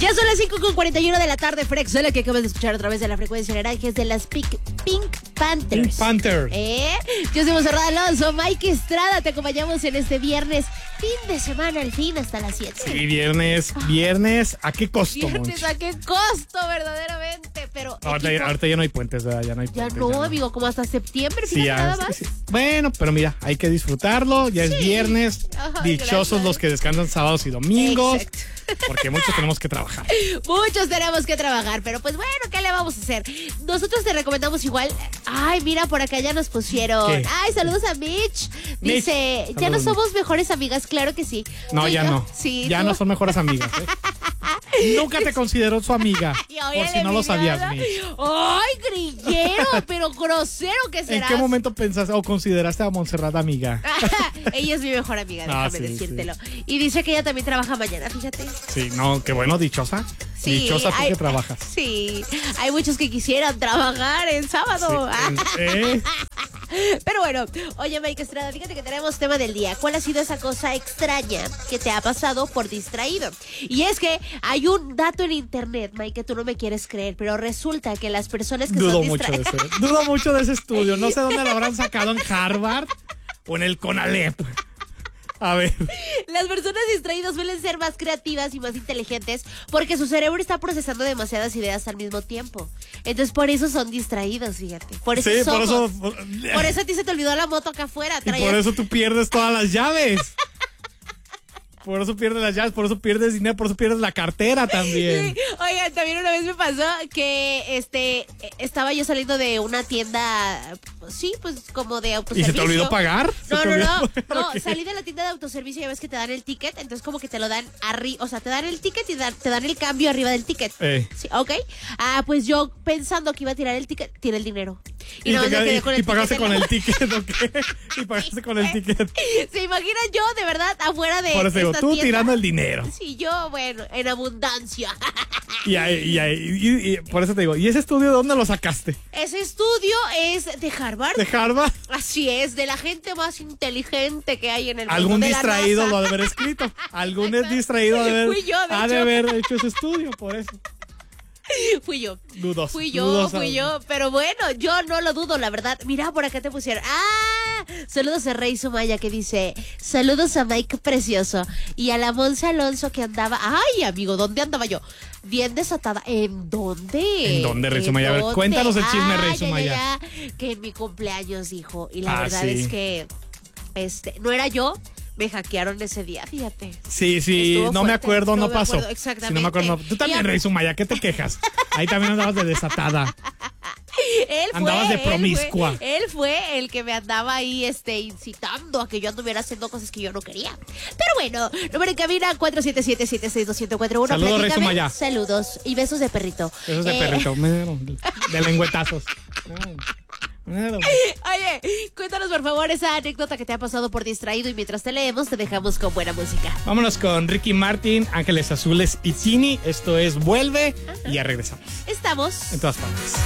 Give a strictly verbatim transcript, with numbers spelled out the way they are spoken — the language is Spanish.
Ya son las cinco con cuarenta y uno de la tarde, Frex, la que acabas de escuchar a través de la frecuencia naranja es de las Pink, Pink Panthers. Pink Panthers. ¿Eh? Yo soy Monserrat Alonso, Mike Estrada, te acompañamos en este viernes, fin de semana, al fin, hasta las siete. Sí, viernes, viernes, ¿a qué costo, Viernes, Monch? ¿a qué costo, verdaderamente? Pero Ahorita, equipo, ahorita ya no hay puentes, ¿verdad? Ya no hay ya puentes. no, ya amigo, como hasta septiembre, Sí, fíjate ya, nada sí, más. sí. Bueno, pero mira, hay que disfrutarlo. Ya Sí. es viernes. Ay, Dichosos gracias. los que descansan sábados y domingos. Exacto. Porque muchos tenemos que trabajar. Muchos tenemos que trabajar, pero pues bueno, ¿qué le vamos a hacer? Nosotros te recomendamos igual. Ay, mira, por acá ya nos pusieron. ¿Qué? Ay, saludos a Mitch. Dice, Mitch, ya no saludos, somos mejores amigas, claro que sí. No, Tú y ya yo, no. Sí, ya tú. no son mejores amigas. ¿eh? Nunca te consideró su amiga. Y hoy Por el si no lo sabías, envidiado. Mitch. Ay, grillero, pero grosero que ¿En serás. qué momento pensaste o consideraste a Monserrat amiga? Ella es mi mejor amiga, Ah, déjame sí, decírtelo. Y dice que ella también trabaja mañana, fíjate. Sí, no, qué bueno, dichosa. Sí, Dichosa tú hay- que trabajas. Sí, hay muchos que quisieran trabajar el sábado. Sí, ¿eh? Pero bueno, oye, Mike Estrada, fíjate que tenemos tema del día. ¿Cuál ha sido esa cosa extraña que te ha pasado por distraído? Y es que hay un dato en internet, Mike, que tú no me quieres creer, pero resulta que las personas que Dudo son mucho de distraídas... ese. Dudo mucho de ese estudio. No sé dónde lo habrán sacado, en Harvard o en el CONALEP. A ver. Las personas distraídas suelen ser más creativas y más inteligentes porque su cerebro está procesando demasiadas ideas al mismo tiempo. Entonces, por eso son distraídos, fíjate. Por eso Sí, por somos. eso. Por, Por eso a ti se te olvidó la moto acá afuera. y por eso tú pierdes todas las llaves. Por eso pierdes las llaves, por eso pierdes dinero, por eso pierdes la cartera también. Sí. Oigan, también una vez me pasó que este estaba yo saliendo de una tienda, sí, pues como de ¿Y autoservicio. se te olvidó pagar? ¿Se No, te no, olvidó no, pagar? no, Ok. salí de la tienda de autoservicio, ya ves que te dan el ticket, entonces como que te lo dan arriba, o sea, te dan el ticket y dan- te dan el cambio arriba del ticket. Eh. Sí, ok. Ah, pues yo pensando que iba a tirar el ticket, tiré el dinero. Y, Y, nada te más me quedas- quedé con y el pagaste ticket con en la- el ticket, ¿ok? Y pagaste con el ticket. ¿Se imaginan yo, de verdad, afuera de Por eso digo, esta tú tienda? tirando el dinero. Sí, yo, bueno, en abundancia. Y, ahí- y, ahí- y- y por eso te digo, ¿y ese estudio de dónde lo sacaste? Ese estudio es de Harvard. ¿De Harvard? Así es, de la gente más inteligente que hay en el mundo. Algún de la distraído NASA. lo ha de haber escrito. Algún distraído ha de haber, Fui yo, de ha de hecho. haber hecho ese estudio, por eso. Fui yo. Dudoso. Fui yo, dudoso. fui yo. Pero bueno, yo no lo dudo, la verdad. Mira, por acá te pusieron. ¡Ah! Saludos a Rey Sumaya que dice: saludos a Mike Precioso. Y a la Monse Alonso que andaba. ¡Ay, amigo! ¿Dónde andaba yo? Bien desatada. ¿En dónde? ¿En dónde, Rey ¿En Sumaya? A ver, dónde? cuéntanos el chisme, Ah, Rey ya, Sumaya. ya, ya. Que en mi cumpleaños dijo. Y la Ah, verdad sí. es que este no era yo. Me hackearon ese día, fíjate. Sí, sí, Estuvo no me fuerte, acuerdo, no me pasó. acuerdo, Sí, exactamente. no me acuerdo. no- Tú también, Y a- Rey Sumaya, ¿qué te quejas? Ahí también andabas de desatada. Él fue, Andabas de él promiscua. fue- Él fue, el que me andaba ahí este, incitando a que yo anduviera haciendo cosas que yo no quería. Pero bueno, número en cabina cuatro siete siete, siete seis dos, uno cuatro uno. Saludos, Rey Platícame. Sumaya. Saludos y besos de perrito. Eso es de Eh, perrito, mero, de lengüetazos. Mero. Oye, cuéntanos por favor esa anécdota que te ha pasado por distraído y mientras te leemos te dejamos con buena música. Vámonos con Ricky Martin, Ángeles Azules y Tini. Esto es Vuelve y ya regresamos. Estamos En todas partes.